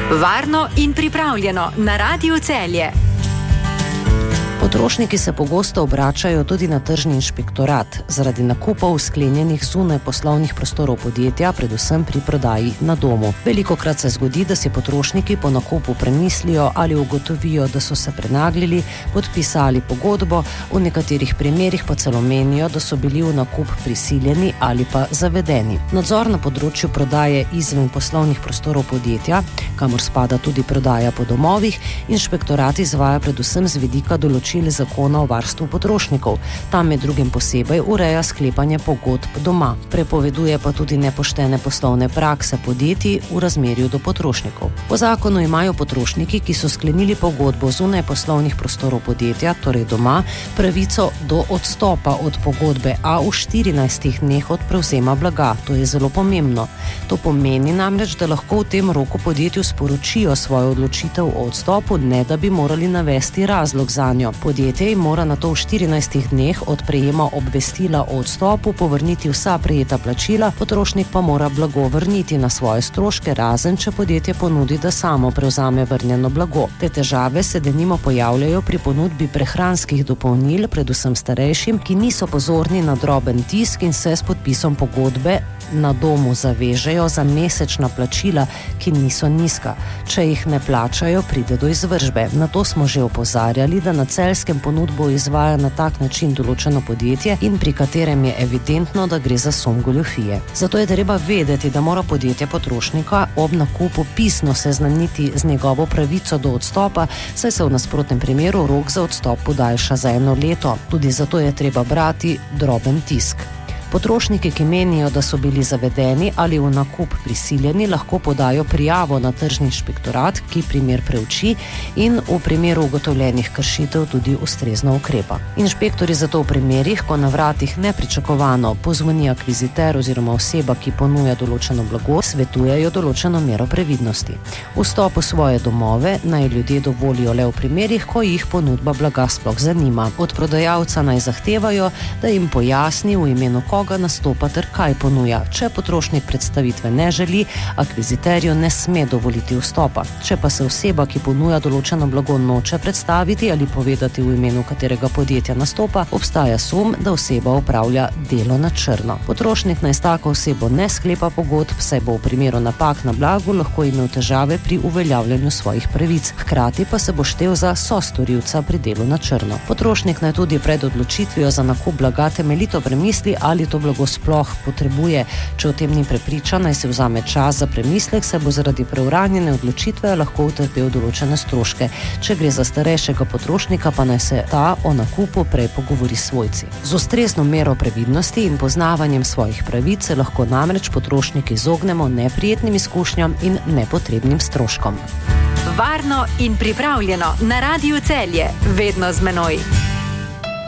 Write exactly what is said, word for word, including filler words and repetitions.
Varno in pripravljeno na Radiu Celje. Potrošniki se pogosto obračajo tudi na tržni inšpektorat zaradi nakupov sklenjenih zunaj poslovnih prostorov podjetja, predvsem pri prodaji na domu. Velikokrat se zgodi, da si potrošniki po nakupu premislijo ali ugotovijo, da so se prenaglili, podpisali pogodbo, v nekaterih primerih pa celo menijo, da so bili v nakup prisiljeni ali pa zavedeni. Nadzor na področju prodaje izven poslovnih prostorov podjetja, kamor spada tudi prodaja po domovih, inšpektorat izvaja predvsem z vidika določitev Zakona o varstvu potrošnikov. Tam med drugim posebej ureja sklepanje pogodb doma. Prepoveduje pa tudi nepoštene poslovne prakse podjetij v razmerju do potrošnikov. Po zakonu imajo potrošniki, ki so sklenili pogodbo zunaj poslovnih prostorov podjetja, torej doma, pravico do odstopa od pogodbe, a v štirinajstih dneh od prevzema blaga. To je zelo pomembno. To pomeni namreč, da lahko v tem roku podjetju sporočijo svojo odločitev o odstopu, ne da bi morali navesti razlog zanjo. Podjetje mora na to v štirinajstih dneh od prejema obvestila o odstopu povrniti vsa prejeta plačila, potrošnik pa mora blago vrniti na svoje stroške, razen če podjetje ponudi, da samo prevzame vrnjeno blago. Te težave se denimo pojavljajo pri ponudbi prehranskih dopolnil, predvsem starejšim, ki niso pozorni na droben tisk in se s podpisom pogodbe na domu zavežejo za mesečna plačila, ki niso nizka. Če jih ne plačajo, pride do izvršbe. Na to smo že opozarjali, da na Celjskem ponudbo izvaja na tak način določeno podjetje in pri katerem je evidentno, da gre za sum goljufije. Zato je treba vedeti, da mora podjetje potrošnika ob nakupu pisno seznaniti z njegovo pravico do odstopa, saj se v nasprotnem primeru rok za odstop podaljša za eno leto. Tudi zato je treba brati droben tisk. Potrošniki, ki menijo, da so bili zavedeni ali v nakup prisiljeni, lahko podajo prijavo na tržni inšpektorat, ki primer preuči in v primeru ugotovljenih kršitev tudi ustrezno ukrepa. Inšpektorji zato v primerih, ko na vratih nepričakovano pozvoni akviziter oziroma oseba, ki ponuja določeno blago, svetujejo določeno mero previdnosti. Vstop v svoje domove naj ljudje dovolijo le v primerih, ko jih ponudba blaga sploh zanima. Od prodajalca naj zahtevajo, da jim pojasni v imenu koga nastopa ter kaj ponuja. Če potrošnik predstavitve ne želi, akviziterju ne sme dovoliti vstopa. Če pa se oseba, ki ponuja določeno blago, noče predstaviti ali povedati v imenu katerega podjetja nastopa, obstaja sum, da oseba opravlja delo na črno. Potrošnik naj s tako osebo ne sklepa pogodb, saj bo v primeru napak na blagu lahko imel težave pri uveljavljanju svojih pravic. Hkrati pa se bo štel za sostorilca pri delu na črno. Potrošnik naj tudi pred odločitvijo za nakup blaga temeljito premisli, ali to blago sploh potrebuje. Če o tem ni prepričan, naj se vzame čas za premislek, saj bo zaradi preuranjene odločitve lahko utrpel določene stroške. Če gre za starejšega potrošnika, pa naj se ta o nakupu prej pogovori s svojci. Z ustrezno mero previdnosti in poznavanjem svojih pravic se lahko namreč potrošniki izognemo neprijetnim izkušnjam in nepotrebnim stroškom. Varno in pripravljeno na Radiu Celje, vedno z menoj.